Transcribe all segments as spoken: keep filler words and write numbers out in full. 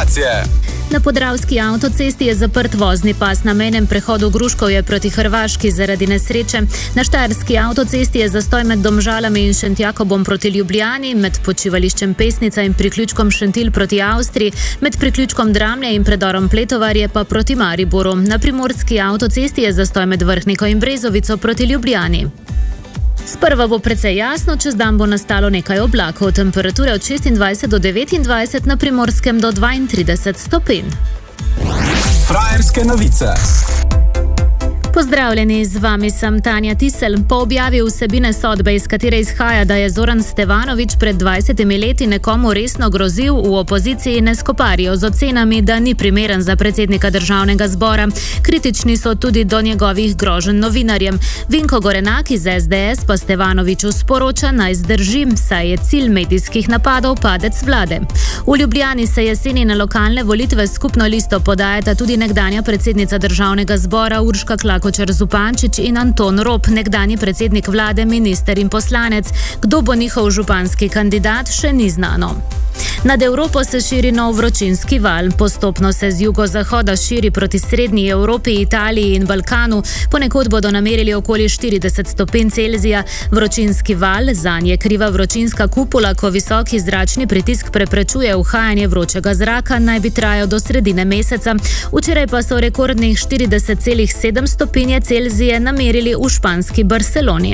informacije. Na podravski avtocesti je zaprt vozni pas na mejnem prehodu Gruškovje proti Hrvaški zaradi nesreče. Na štajerski avtocesti je zastoj med Domžalami in Šentjakobom proti Ljubljani, med počivališčem Pesnica in priključkom Šentilj proti Avstriji, med priključkom Dramlje in predorom Pletovarje pa proti Mariboru. Na primorski avtocesti je zastoj med Vrhniko in Brezovico proti Ljubljani. Sprva bo precej jasno, čez dan bo nastalo nekaj oblakov, temperature od šestindvajset do devetindvajset, na Primorskem do dvaintrideset stopinj. Frajerske novice. Pozdravljeni, z vami sem Tanja Tisel. Po objavi vsebine sodbe, iz katere izhaja, da je Zoran Stevanović pred dvajsetimi leti nekomu resno grozil, v opoziciji ne skoparijo z ocenami, da ni primeren za predsednika državnega zbora. Kritični so tudi do njegovih groženj novinarjem. Vinko Gorenak iz es de es pa Stevanoviću sporoča, naj zdrži, saj je cilj medijskih napadov padec vlade. V Ljubljani se jeseni na lokalne volitve skupno listo podajata tudi nekdanja predsednica državnega zbora Urška Klakočar Zupančič in Anton Rop, nekdanji predsednik vlade, minister in poslanec. Kdo bo njihov županski kandidat, še ni znano. Nad Evropo se širi nov vročinski val. Postopno se z jugozahoda širi proti srednji Evropi, Italiji in Balkanu. Ponekod bodo namerili okoli štirideset stopinj Celzija. Vročinski val, zanje kriva vročinska kupula, ko visoki zračni pritisk preprečuje uhajanje vročega zraka, naj bi trajal do sredine meseca. Včeraj pa so rekordnih štirideset celih sedem stopinje Celzije namerili v španski Barceloni.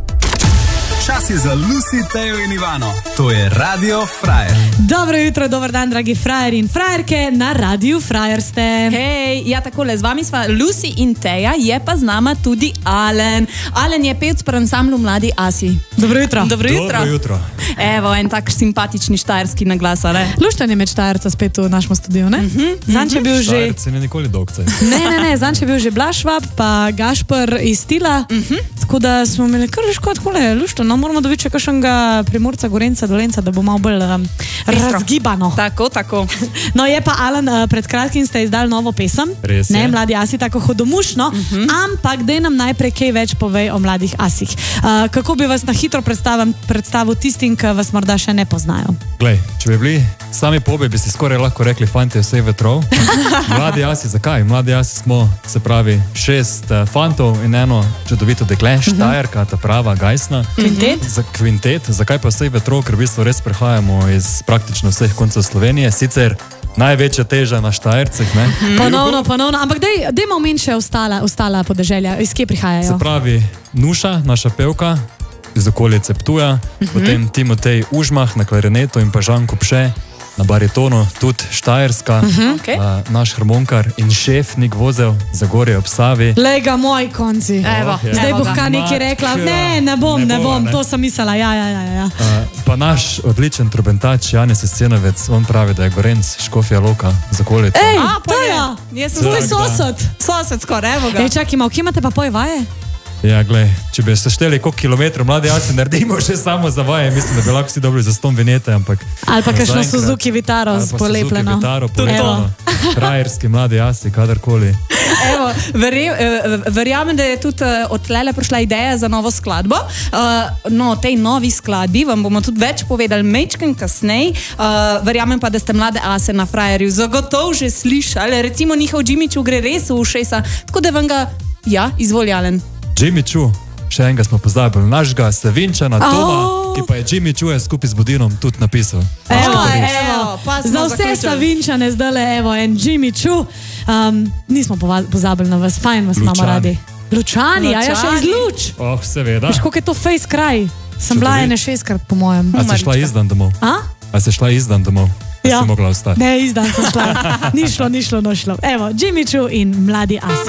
Čas je za Lucy, Tejo in Ivano. To je Radio Frajer. Dobro jutro, dober dan, dragi frajeri in frajerke, na Radiu Frajer ste. Hej, ja takole, z vami sva Lucy in Teja, je pa z nama tudi Alen. Alen je pevc pri ansamblu Mladi Asi. Dobro jutro. Dobro jutro. Dobro jutro. Evo, en tak simpatični štajerski naglas, ali? Luštan je med Štajerca spet v našem studiu, ne? Mhm. Zanč je bil že... Štajerci ne nikoli dolgce. Ne, ne, ne, zanč je bil že Blaž Švab, pa Gašper iz Stila, tako da smo imeli kar že kot kole, Luštan, no moramo dobiti še kakšnega Primorca, Gorenca, Dolenca, da bo malo bolj um, razgibano. Tako, tako. No, je pa Alen, uh, pred kratkim ste izdali novo pesem. Res ne, je. Mladi Asi, tako hodomušno, uh-huh. Ampak daj nam najprej kaj več povej o Mladih Asih. Uh, kako bi vas na hitro predstavil, predstavil tistim, ki vas morda še ne poznajo? Glej, če bi bili sami pobe, bi si skoraj lahko rekli fantje vseh vetrov. Mladi Asi, zakaj? Mladi Asi smo, se pravi, šest uh, fantov in eno čudovito dekle, Štajerka, ta prava, gajsna. Kvintet? Za kvintet. Zakaj pa vseh vetrov? Ker v bistvu res prehajamo iz praktično vseh koncev Slovenije. Sicer največja teža na Štajercih, ne? Ponovno, ponovno. Ampak daj, dajmo omeniti še ostala, ostala podeželja. Iz kje prihajajo? Se pravi, Nuša, naša pevka, iz okolice Ptuja, potem Timotej Užmah na klarinetu in pa Žan Kopše na baritonu, tudi Štajerska, Okay. uh, naš harmonikar in šef Nik Vozel, Zagorje ob Savi. Lega moji konci. Evo, Zdaj evo boh ga. kaj nekaj rekla. Mačka. Ne, ne bom, ne, Ne ne bova, bom. ne. To sem mislila. Ja, ja, ja, ja. Uh, pa naš odličen trobentač Janez Escenovec, on pravi, da je Gorenc, Škofja Loka, z okolico. Ej, A, pa to je. je. Jaz sem Tvoj Tako da. sosed. sosed skoraj, evo ga. Ej, čakaj, malo, kje imate pa poje vaje? Ja, glej, če bi se šteli koliko kilometrov Mladi Asi naredimo še samo za vaje, mislim, da bi lahko vsi dobili za ston vinjete, ampak... Ali pa kakšno zaenkrat- Suzuki Vitaro Ali pa polepljeno. Suzuki Vitaro Evo. polepljeno. Frajerski Mladi Asi, kadarkoli. Evo, verje, eh, verjamem, da je tudi eh, od tlele prišla ideja za novo skladbo. Uh, no, o tej novi skladbi vam bomo tudi več povedali mečken kasnej. Uh, verjamem pa, da ste Mlade Ase na Frajerju zagotovo že slišali. Recimo njihov Jimmy Choo gre res v ušesa, tako da vam ga, ja, izvoljalen. Jimmy Choo, še enega smo pozabili, našega Savinčana Toma, Oh. ki pa je Jimmy Choo je skupaj z Budinom tudi napisal. Evo, Aj, evo. evo, pa smo Za vse zaključili. Savinčane zdajle, evo, en Jimmy Choo. Um, nismo pova- pozabili na vas, fajn vas imamo Lučani. radi. Lučani, a ja, še iz Lučani. Luč. Oh, seveda. Veš, koliko je to face kraj? Sem bila Čudovit. ene šestkrat, po mojem. A si šla izdan domov? A? A si šla izdan domov? Da Ja. si mogla ostati? Ne, izdan sem šla. Ni šlo, ni šlo, no šlo. Evo, Jimmy Choo in Mladi Asi.